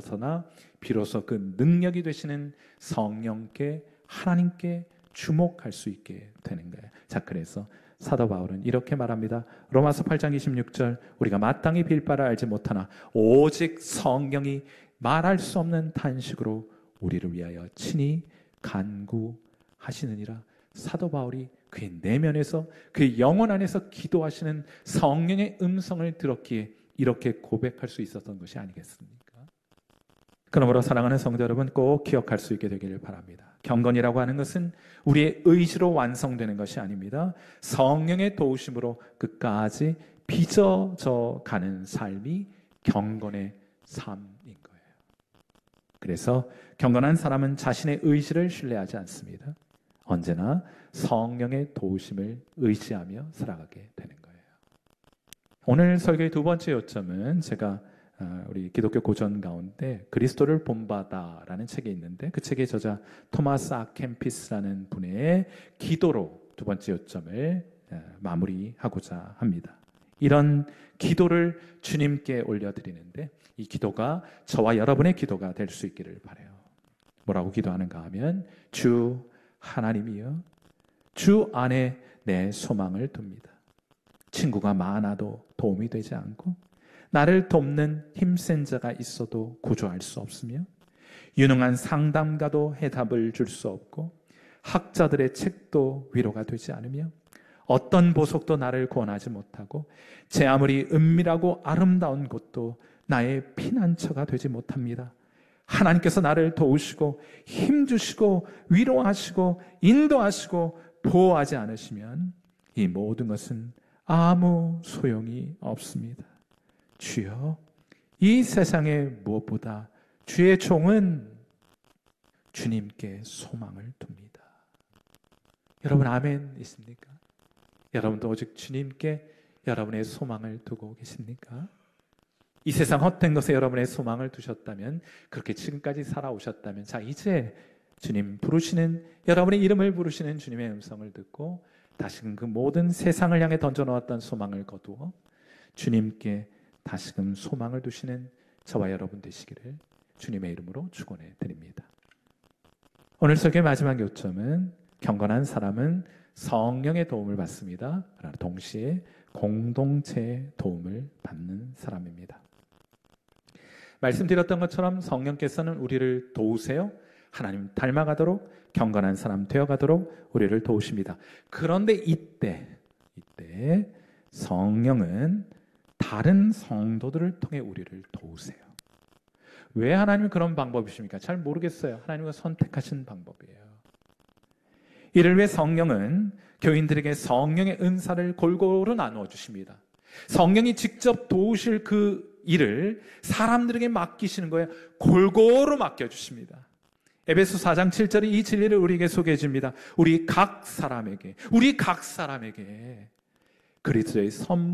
있어서나 비로소 그 능력이 되시는 성령께 하나님께 주목할 수 있게 되는 거예요. 자, 그래서 사도 바울은 이렇게 말합니다. 로마서 8장 26절, 우리가 마땅히 빌 바를 알지 못하나 오직 성령이 말할 수 없는 탄식으로 우리를 위하여 친히 간구하시느니라. 사도 바울이 그의 내면에서, 그의 영혼 안에서 기도하시는 성령의 음성을 들었기에 이렇게 고백할 수 있었던 것이 아니겠습니까? 그러므로 사랑하는 성도 여러분, 꼭 기억할 수 있게 되기를 바랍니다. 경건이라고 하는 것은 우리의 의지로 완성되는 것이 아닙니다. 성령의 도우심으로 끝까지 빚어져 가는 삶이 경건의 삶인 거예요. 그래서 경건한 사람은 자신의 의지를 신뢰하지 않습니다. 언제나 성령의 도우심을 의지하며 살아가게 되는 거예요. 오늘 설교의 두 번째 요점은 제가 우리 기독교 고전 가운데 그리스도를 본받아라는 책이 있는데 그 책의 저자 토마스 아 캠피스라는 분의 기도로 두 번째 요점을 마무리하고자 합니다. 이런 기도를 주님께 올려드리는데 이 기도가 저와 여러분의 기도가 될 수 있기를 바라요. 뭐라고 기도하는가 하면 주 하나님이여, 주 안에 내 소망을 둡니다. 친구가 많아도 도움이 되지 않고 나를 돕는 힘센 자가 있어도 구조할 수 없으며 유능한 상담가도 해답을 줄 수 없고 학자들의 책도 위로가 되지 않으며 어떤 보석도 나를 구원하지 못하고 제 아무리 은밀하고 아름다운 곳도 나의 피난처가 되지 못합니다. 하나님께서 나를 도우시고 힘주시고 위로하시고 인도하시고 보호하지 않으시면 이 모든 것은 아무 소용이 없습니다. 주여, 이 세상에 무엇보다 주의 종은 주님께 소망을 둡니다. 여러분 아멘 있습니까? 여러분도 오직 주님께 여러분의 소망을 두고 계십니까? 이 세상 헛된 것에 여러분의 소망을 두셨다면, 그렇게 지금까지 살아오셨다면, 자, 이제 주님 부르시는, 여러분의 이름을 부르시는 주님의 음성을 듣고 다시금 그 모든 세상을 향해 던져놓았던 소망을 거두어 주님께 다시금 소망을 두시는 저와 여러분 되시기를 주님의 이름으로 축원해 드립니다. 오늘 설교의 마지막 요점은 경건한 사람은 성령의 도움을 받습니다. 그러나 동시에 공동체의 도움을 받는 사람입니다. 말씀드렸던 것처럼 성령께서는 우리를 도우세요. 하나님 닮아가도록, 경건한 사람 되어가도록 우리를 도우십니다. 그런데 이때 성령은 다른 성도들을 통해 우리를 도우세요. 왜 하나님이 그런 방법이십니까? 잘 모르겠어요. 하나님은 선택하신 방법이에요. 이를 위해 성령은 교인들에게 성령의 은사를 골고루 나누어 주십니다. 성령이 직접 도우실 그 일을 사람들에게 맡기시는 거예요. 골고루 맡겨주십니다. 에베소 4장 7절이 이 진리를 우리에게 소개해 줍니다. 우리 각 사람에게 그리스도의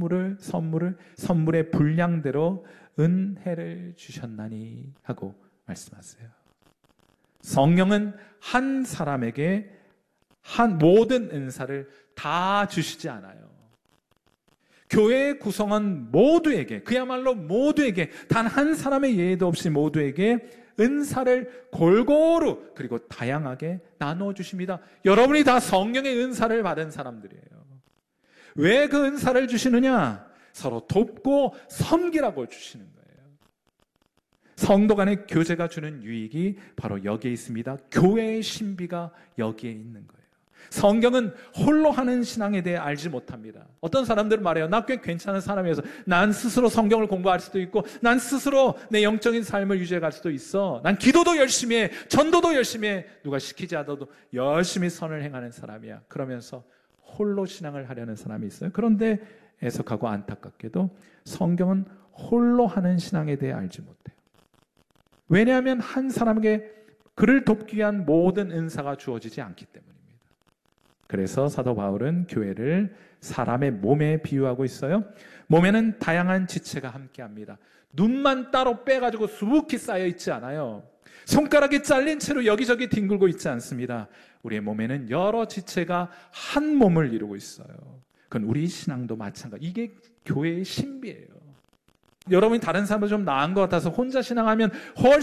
선물의 분량대로 은혜를 주셨나니 하고 말씀하세요. 성령은 한 사람에게 한 모든 은사를 다 주시지 않아요. 교회의 구성원 모두에게, 그야말로 모두에게, 단 한 사람의 예외도 없이 모두에게 은사를 골고루 그리고 다양하게 나누어 주십니다. 여러분이 다 성령의 은사를 받은 사람들이에요. 왜 그 은사를 주시느냐? 서로 돕고 섬기라고 주시는 거예요. 성도 간의 교제가 주는 유익이 바로 여기에 있습니다. 교회의 신비가 여기에 있는 거예요. 성경은 홀로 하는 신앙에 대해 알지 못합니다. 어떤 사람들은 말해요. 나 꽤 괜찮은 사람이어서 난 스스로 성경을 공부할 수도 있고 난 스스로 내 영적인 삶을 유지해 갈 수도 있어. 난 기도도 열심히 해. 전도도 열심히 해. 누가 시키지 않아도 열심히 선을 행하는 사람이야. 그러면서 홀로 신앙을 하려는 사람이 있어요. 그런데 애석하고 안타깝게도 성경은 홀로 하는 신앙에 대해 알지 못해요. 왜냐하면 한 사람에게 그를 돕기 위한 모든 은사가 주어지지 않기 때문입니다. 그래서 사도 바울은 교회를 사람의 몸에 비유하고 있어요. 몸에는 다양한 지체가 함께합니다. 눈만 따로 빼가지고 수북히 쌓여 있지 않아요. 손가락이 잘린 채로 여기저기 뒹굴고 있지 않습니다. 우리의 몸에는 여러 지체가 한 몸을 이루고 있어요. 그건 우리 신앙도 마찬가지. 이게 교회의 신비예요. 여러분이 다른 사람보다 좀 나은 것 같아서 혼자 신앙하면 훨씬